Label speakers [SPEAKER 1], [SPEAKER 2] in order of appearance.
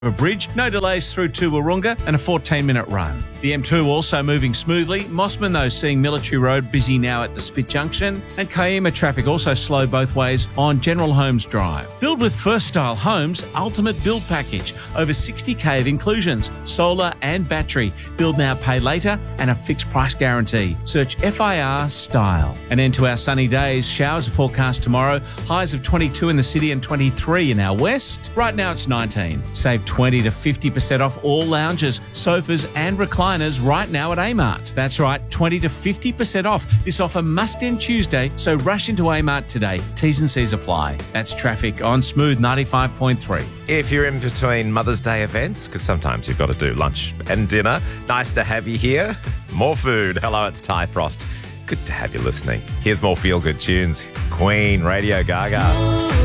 [SPEAKER 1] Bridge, no delays through to Wahroonga and a 14-minute run. The M2 also moving smoothly. Mossman, though, seeing Military Road busy now at the Spit Junction. And Kiama traffic also slow both ways on General Holmes Drive. Build with First Style Homes Ultimate Build Package. Over 60k of inclusions, solar and battery. Build now, pay later, and a fixed price guarantee. Search FIR Style. An end to our sunny days. Showers are forecast tomorrow. Highs of 22 in the city and 23 in our west. Right now it's 19. Save 20 to 50% off all lounges, sofas and recliners right now at Amart. That's right, 20 to 50% off. This offer must end Tuesday, so rush into Amart today. T's and C's apply. That's traffic on Smooth 95.3.
[SPEAKER 2] If you're in between Mother's Day events, because sometimes you've got to do lunch and dinner, nice to have you here. More food. Hello, it's Ty Frost. Good to have you listening. Here's more feel-good tunes. Queen, Radio Gaga.